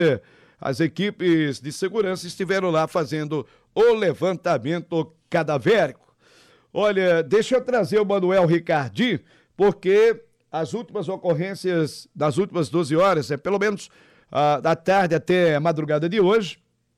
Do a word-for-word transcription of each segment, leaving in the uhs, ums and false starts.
As equipes de segurança estiveram lá fazendo o levantamento cadavérico. Olha, deixa eu trazer o Manuel Ricardi, porque as últimas ocorrências das últimas doze horas, é pelo menos ah, da tarde até a madrugada de hoje,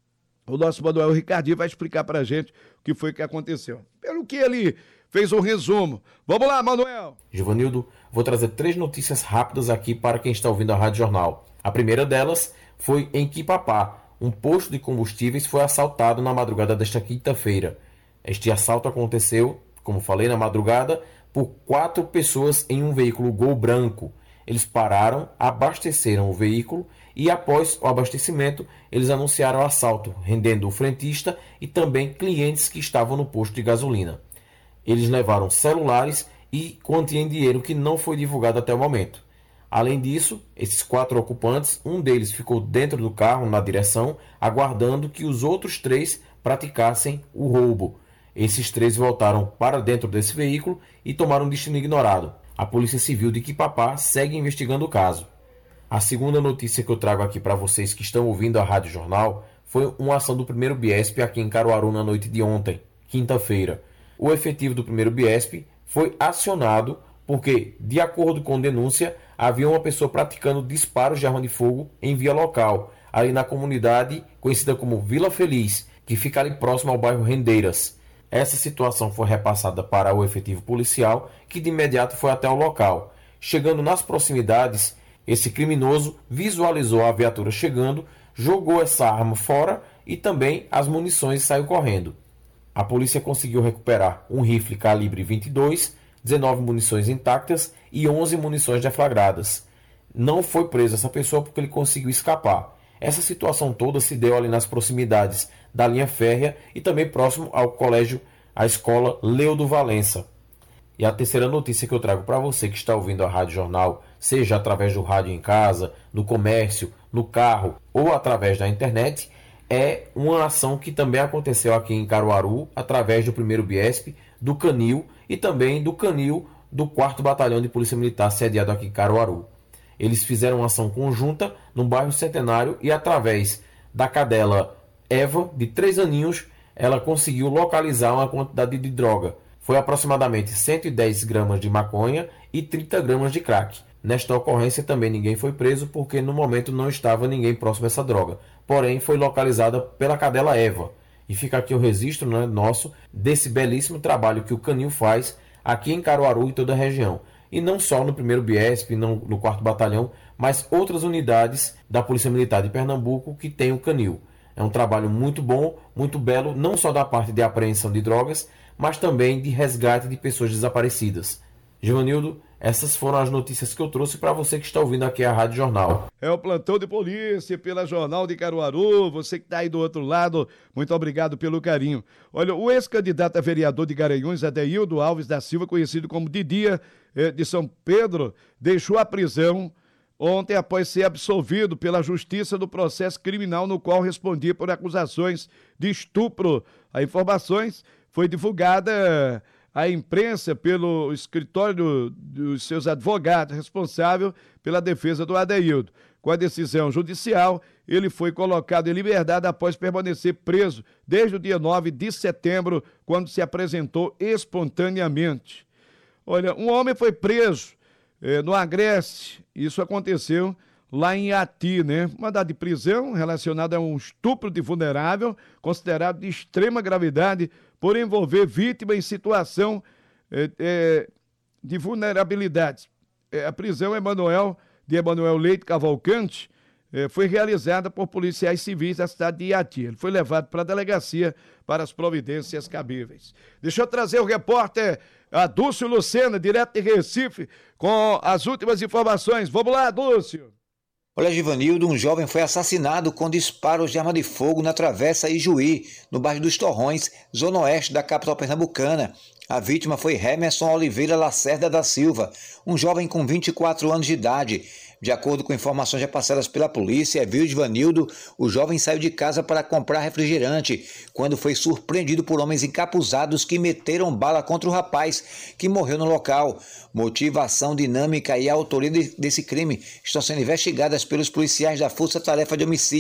o nosso Manuel Ricardi vai explicar pra gente o que foi que aconteceu. Pelo que ele fez um resumo. Vamos lá, Manuel. Givanildo, vou trazer três notícias rápidas aqui para quem está ouvindo a Rádio Jornal. A primeira delas foi em Quipapá. Um posto de combustíveis foi assaltado na madrugada desta quinta-feira. Este assalto aconteceu, como falei, na madrugada, por quatro pessoas em um veículo Gol branco. Eles pararam, abasteceram o veículo e, após o abastecimento, eles anunciaram o assalto, rendendo o frentista e também clientes que estavam no posto de gasolina. Eles levaram celulares e quantia em dinheiro que não foi divulgado até o momento. Além disso, esses quatro ocupantes, um deles ficou dentro do carro, na direção, aguardando que os outros três praticassem o roubo. Esses três voltaram para dentro desse veículo e tomaram um destino ignorado. A Polícia Civil de Quipapá segue investigando o caso. A segunda notícia que eu trago aqui para vocês que estão ouvindo a Rádio Jornal foi uma ação do primeiro Biesp aqui em Caruaru na noite de ontem, quinta-feira. O efetivo do primeiro Biesp foi acionado porque, de acordo com denúncia, havia uma pessoa praticando disparos de arma de fogo em via local, ali na comunidade conhecida como Vila Feliz, que fica ali próximo ao bairro Rendeiras. Essa situação foi repassada para o efetivo policial, que de imediato foi até o local. Chegando nas proximidades, esse criminoso visualizou a viatura chegando, jogou essa arma fora e também as munições e saiu correndo. A polícia conseguiu recuperar um rifle calibre vinte e dois, dezenove munições intactas e onze munições deflagradas. Não foi preso essa pessoa porque ele conseguiu escapar. Essa situação toda se deu ali nas proximidades da linha férrea e também próximo ao colégio, a escola Leudo Valença. E a terceira notícia que eu trago para você que está ouvindo a Rádio Jornal, seja através do rádio em casa, no comércio, no carro ou através da internet, é uma ação que também aconteceu aqui em Caruaru, através do primeiro Biesp, do Canil e também do Canil do quarto Batalhão de Polícia Militar sediado aqui em Caruaru. Eles fizeram uma ação conjunta no bairro Centenário e, através da cadela Eva, de três aninhos, ela conseguiu localizar uma quantidade de droga. Foi aproximadamente cento e dez gramas de maconha e trinta gramas de crack. Nesta ocorrência também ninguém foi preso porque no momento não estava ninguém próximo a essa droga. Porém, foi localizada pela cadela Eva. E fica aqui o registro, né, nosso desse belíssimo trabalho que o Canil faz aqui em Caruaru e toda a região. E não só no primeiro Biesp, não, no quarto Batalhão, mas outras unidades da Polícia Militar de Pernambuco que tem o Canil. É um trabalho muito bom, muito belo, não só da parte de apreensão de drogas, mas também de resgate de pessoas desaparecidas. Givanildo, essas foram as notícias que eu trouxe para você que está ouvindo aqui a Rádio Jornal. É o plantão de polícia pela Jornal de Caruaru. Você que está aí do outro lado, muito obrigado pelo carinho. Olha, o ex-candidato a vereador de Garanhuns, Adeildo Alves da Silva, conhecido como Didia eh, de São Pedro, deixou a prisão ontem após ser absolvido pela Justiça do processo criminal no qual respondia por acusações de estupro. A informações foi divulgada à imprensa pelo escritório dos seus advogados, responsável pela defesa do Adeildo. Com a decisão judicial, ele foi colocado em liberdade após permanecer preso desde o dia nove de setembro, quando se apresentou espontaneamente. Olha, um homem foi preso eh, no Agreste, isso aconteceu lá em Iati, né? Mandado de prisão relacionado a um estupro de vulnerável, considerado de extrema gravidade, por envolver vítima em situação eh, eh, de vulnerabilidade. Eh, a prisão Emanuel, de Emanuel Leite Cavalcante eh, foi realizada por policiais civis da cidade de Iati. Ele foi levado para a delegacia para as providências cabíveis. Deixa eu trazer o repórter Adúcio Lucena, direto de Recife, com as últimas informações. Vamos lá, Adúcio. Olha, Givanildo, um jovem foi assassinado com disparos de arma de fogo na Travessa Ijuí, no bairro dos Torrões, zona oeste da capital pernambucana. A vítima foi Remerson Oliveira Lacerda da Silva, um jovem com vinte e quatro anos de idade. De acordo com informações repassadas pela polícia, viu Givanildo, o jovem saiu de casa para comprar refrigerante, quando foi surpreendido por homens encapuzados que meteram bala contra o rapaz, que morreu no local. Motivação, dinâmica e a autoria desse crime estão sendo investigadas pelos policiais da Força Tarefa de Homicídio